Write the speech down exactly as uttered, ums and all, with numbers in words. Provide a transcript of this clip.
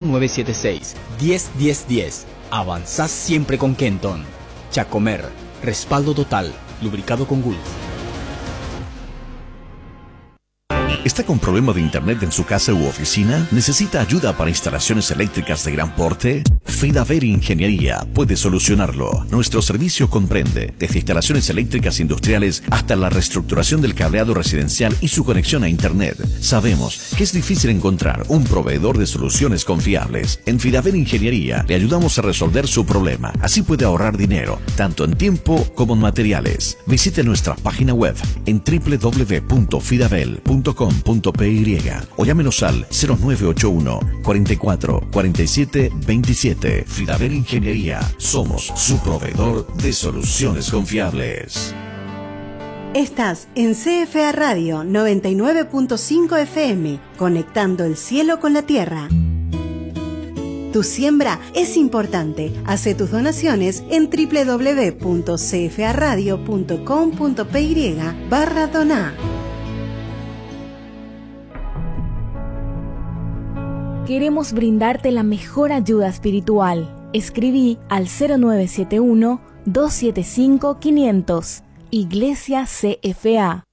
nueve siete seis, diez diez diez. Avanzás siempre con Kenton. Chacomer, respaldo total, lubricado con Gulf. ¿Está con problema de internet en su casa u oficina? ¿Necesita ayuda para instalaciones eléctricas de gran porte? Fidaver Ingeniería puede solucionarlo. Nuestro servicio comprende desde instalaciones eléctricas industriales hasta la reestructuración del cableado residencial y su conexión a internet. Sabemos que es difícil encontrar un proveedor de soluciones confiables. En Fidaver Ingeniería le ayudamos a resolver su problema. Así puede ahorrar dinero, tanto en tiempo como en materiales. Visite nuestra página web en doble u doble u doble u punto fidavel punto com punto p y o llámenos al cero nueve ocho uno, cuarenta y cuatro, cuarenta y siete, veintisiete. Fidaver Ingeniería, somos su proveedor de soluciones confiables. Estás en C F A Radio noventa y nueve punto cinco F M, conectando el cielo con la tierra. Tu siembra es importante. Hace tus donaciones en doble u doble u doble u punto c f a radio punto com punto p y barra donar. Queremos brindarte la mejor ayuda espiritual. Escribí al cero nueve siete uno, dos siete cinco, quinientos. Iglesia C F A.